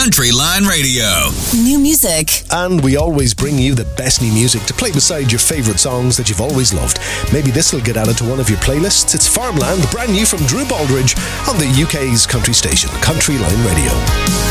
Country Line Radio. New music. And we always bring you the best new music to play beside your favourite songs that you've always loved. Maybe this will get added to one of your playlists. It's Farmland, brand new from Drew Baldridge on the UK's country station, Country Line Radio.